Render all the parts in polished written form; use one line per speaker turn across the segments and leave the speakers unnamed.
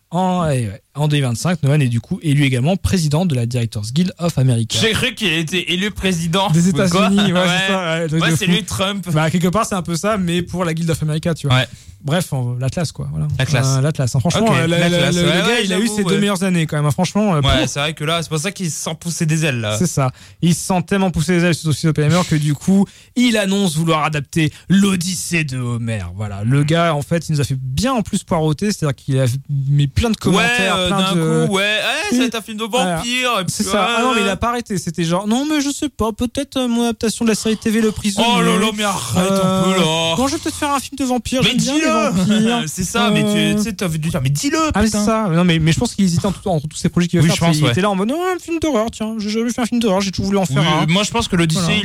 En 2025, Nolan est du coup élu également président de la Directors Guild of America.
J'ai cru qu'il était élu président
des États-Unis.
C'est lui Trump.
Quelque part, c'est un peu ça, mais pour la Guild of America, tu vois.
Ouais.
Bref, l'Atlas, quoi. Voilà.
L'Atlas.
Franchement,
okay.
le gars, il a eu ses 2 meilleures années, quand même. Franchement.
C'est vrai que là, c'est pour ça qu'il se sent pousser des ailes, là.
C'est ça. Il se sent tellement pousser des ailes sur Oppenheimer que du coup, il annonce vouloir adapter l'Odyssée de Homer. Voilà. Le gars, en fait, il nous a fait bien en plus poireauter, c'est-à-dire qu'il a mis plein de commentaires,
coup, ça va être un film de vampire.
C'est ça. Non, mais il a pas arrêté. C'était genre, non, mais je sais pas, peut-être mon adaptation de la série TV Le Prisonnier.
Oh là là, mais arrête un peu là.
Bon, je vais peut-être faire un film de vampire.
Mais dis-le. C'est ça, mais tu sais, t'as vu du temps. Mais dis-le.
C'est ça. Non, mais je pense qu'il hésitait entre tous ces projets qu'il veut faire.
Il
était là en mode, non, un film d'horreur, tiens, j'ai jamais fait un film d'horreur, j'ai toujours voulu en faire un.
Moi, je pense que l'Odyssée,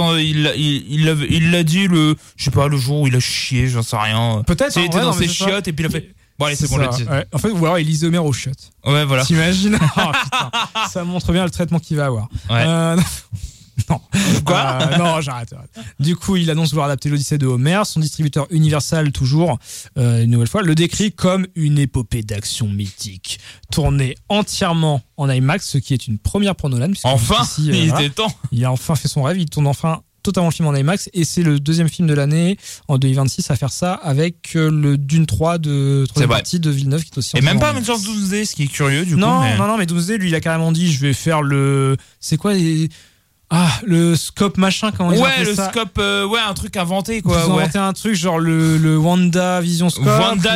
il l'a dit je sais pas, le jour où il a chié, j'en sais rien.
Peut-être.
Il était dans ses chiottes et puis il a fait. Bon, allez, c'est bon, l'Odyssée.
Ouais. En fait, ou alors il lise Homer au shot.
Ouais, voilà.
T'imagines? Oh, putain. Ça montre bien le traitement qu'il va avoir.
Ouais.
Non.
Quoi
non, j'arrête. Du coup, il annonce vouloir adapter l'Odyssée de Homer. Son distributeur Universal, toujours, une nouvelle fois, le décrit comme une épopée d'action mythique, tournée entièrement en IMAX, ce qui est une première pour Nolan.
Enfin, il était temps.
Il a enfin fait son rêve, il tourne enfin totalement le film en IMAX, et c'est le 2e film de l'année, en 2026, à faire ça, avec le Dune 3 de 3e partie de Villeneuve, qui est aussi en
et même pas Avengers Doomsday, ce qui est curieux, du coup.
Non, mais Doomsday, lui, il a carrément dit, je vais faire c'est quoi le scope machin, comment ils appellent ça?
Le scope, un truc inventé, quoi.
Ils ont inventé un truc genre le WandaVision scope.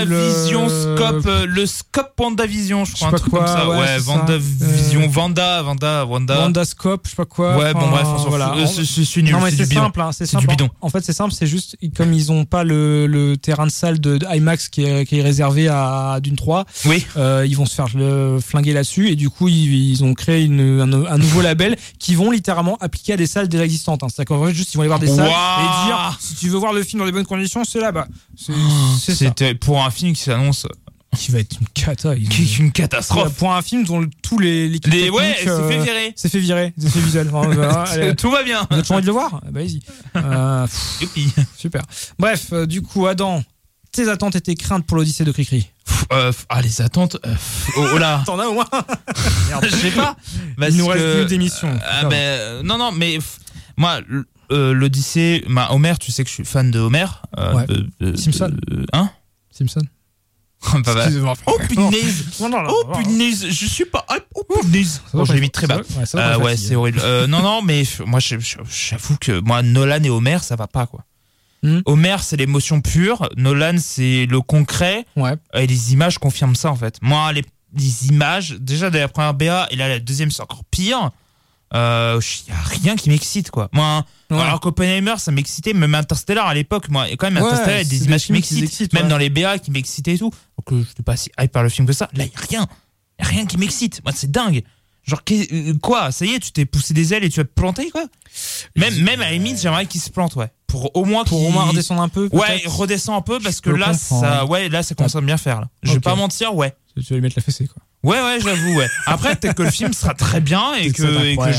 Le scope WandaVision, je crois, un truc comme ça. WandaVision, Wanda
scope, je sais pas quoi.
Ouais, bon, bref,
voilà.
C'est nul.
Non, mais c'est simple,
c'est du bidon.
En fait, c'est simple, c'est juste, comme ils ont pas le terrain de salle de IMAX qui est réservé à Dune 3.
Oui.
Ils vont se faire flinguer là-dessus, et du coup, ils ont créé un nouveau label qui vont littéralement appliqué à des salles déjà existantes. C'est-à-dire qu'en fait, juste, ils vont aller voir des salles et dire, si tu veux voir le film dans les bonnes conditions, c'est là-bas.
C'était pour un film qui s'annonce.
Qui va être une cata.
Une catastrophe.
Pour un film dont tous l'équipe technique, c'est fait virer. C'est fait visuel.
Tout va bien.
Vous avez envie de le voir? Bah, vas-y. Super. Bref, du coup, Adam, tes attentes et tes craintes pour l'Odyssée de Cricri?
Les attentes. Oh là.
T'en as au moins?
Je sais pas.
Il nous reste plus d'émissions.
Non, mais moi, l'Odyssée, Homer, tu sais que je suis fan de Homer.
Simpson. Simpson.
Oh punaise, je suis pas. Oh punaise. Bon, je l'ai mis très bas. Ouais, c'est horrible. Non, mais moi, j'avoue que moi, Nolan et Homer, ça va pas, quoi. Homer, c'est l'émotion pure. Nolan, c'est le concret.
Ouais.
Et les images confirment ça, en fait. Moi, les images, déjà de la première BA, et là, la deuxième, c'est encore pire. Y a rien qui m'excite, quoi. Moi, alors qu'Oppenheimer, ça m'excitait, même Interstellar à l'époque, moi, et quand même, Interstellar, il y a des images qui m'excitent, même dans les BA qui m'excitaient et tout. Donc, je n'étais pas si hype par le film que ça. Là, il y a rien qui m'excite. Moi, c'est dingue. Genre, quoi? Ça y est, tu t'es poussé des ailes et tu vas te planter, quoi? Même à la limite, j'aimerais qu'il se plante, ouais. Pour au moins
redescendre un peu.
Ouais, redescend un peu, parce que là, ça commence à bien faire, là. Je vais pas mentir, ouais.
Tu vas lui mettre la fessée, quoi.
Ouais, j'avoue, ouais. Après, peut-être que le film sera très bien et que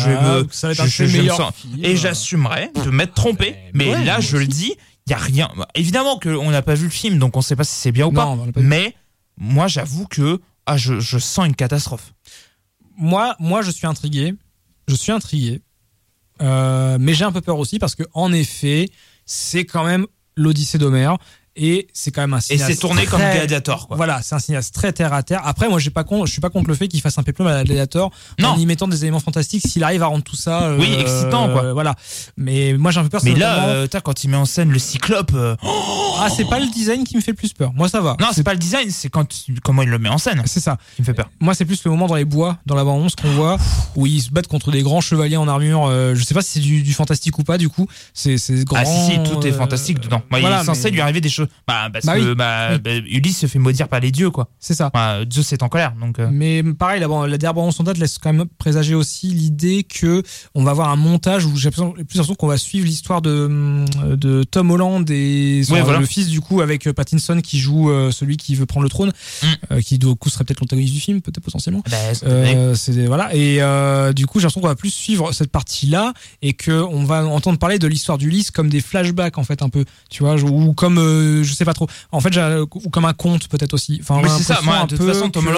j'assumerai de m'être trompé. Mais là, je le dis, il y a rien. Évidemment qu'on n'a pas vu le film, donc on sait pas si c'est bien ou pas. Mais moi, j'avoue que je sens une catastrophe.
Moi, je suis intrigué. Mais j'ai un peu peur aussi parce que, en effet, c'est quand même l'Odyssée d'Homer. Et c'est quand même un cinéaste.
Et c'est tourné comme Gladiator, quoi.
Voilà, c'est un cinéaste très terre à terre. Après, moi, je suis pas contre le fait qu'il fasse un péplum à la Gladiator en y mettant des éléments fantastiques, s'il arrive à rendre tout ça.
Excitant, quoi.
Voilà. Mais moi, j'ai un peu peur.
Mais là, quand il met en scène le Cyclope.
C'est pas le design qui me fait le plus peur. Moi, ça va.
Non, c'est pas le design, c'est comment il le met en scène.
C'est ça
qui me fait peur.
Moi, c'est plus le moment dans les bois, dans la bande-annonce qu'on voit, où ils se battent contre des grands chevaliers en armure. Je sais pas si c'est du fantastique ou pas, du coup. C'est grand.
Si, tout est fantastique dedans. Il est censé lui arriver des choses. Ulysse se fait maudire par les dieux, quoi.
C'est ça.
Zeus est en colère, donc.
Mais pareil, la dernière bande en date laisse quand même présager aussi l'idée que on va avoir un montage où j'ai plus l'impression qu'on va suivre l'histoire de Tom Holland et le fils, du coup, avec Pattinson qui joue celui qui veut prendre le trône, qui du coup serait peut-être l'antagoniste du film, peut-être potentiellement. Voilà. Et du coup, j'ai l'impression qu'on va plus suivre cette partie-là et que on va entendre parler de l'histoire d'Ulysse comme des flashbacks, en fait, un peu, tu vois, ou comme je sais pas trop. En fait, ou comme un conte, peut-être aussi. Enfin,
c'est ça. Moi, de toute façon, Tom Holland,